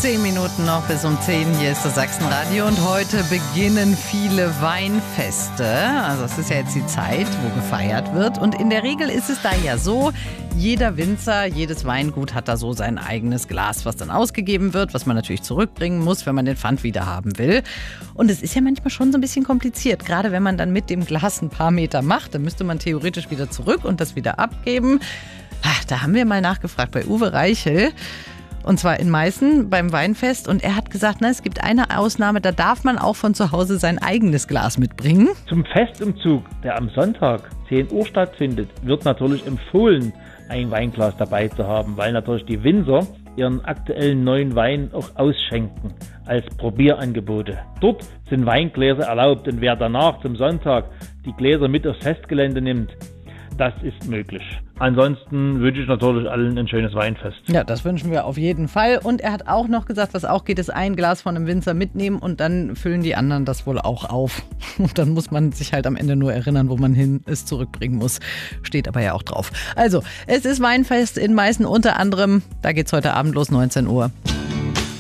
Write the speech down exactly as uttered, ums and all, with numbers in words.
Zehn Minuten noch bis um zehn. Hier ist das Sachsenradio und heute beginnen viele Weinfeste. Also es ist ja jetzt die Zeit, wo gefeiert wird. Und in der Regel ist es da ja so, jeder Winzer, jedes Weingut hat da so sein eigenes Glas, was dann ausgegeben wird, was man natürlich zurückbringen muss, wenn man den Pfand wieder haben will. Und es ist ja manchmal schon so ein bisschen kompliziert. Gerade wenn man dann mit dem Glas ein paar Meter macht, dann müsste man theoretisch wieder zurück und das wieder abgeben. Ach, da haben wir mal nachgefragt bei Uwe Reichel. Und zwar in Meißen beim Weinfest. Und er hat gesagt, na, es gibt eine Ausnahme, da darf man auch von zu Hause sein eigenes Glas mitbringen. Zum Festumzug, der am Sonntag zehn Uhr stattfindet, wird natürlich empfohlen, ein Weinglas dabei zu haben, weil natürlich die Winzer ihren aktuellen neuen Wein auch ausschenken als Probierangebote. Dort sind Weingläser erlaubt und wer danach zum Sonntag die Gläser mit aufs Festgelände nimmt, das ist möglich. Ansonsten wünsche ich natürlich allen ein schönes Weinfest. Ja, das wünschen wir auf jeden Fall. Und er hat auch noch gesagt, was auch geht, ist ein Glas von einem Winzer mitnehmen und dann füllen die anderen das wohl auch auf. Und dann muss man sich halt am Ende nur erinnern, wo man hin es zurückbringen muss. Steht aber ja auch drauf. Also, es ist Weinfest in Meißen unter anderem. Da geht's heute Abend los, neunzehn Uhr.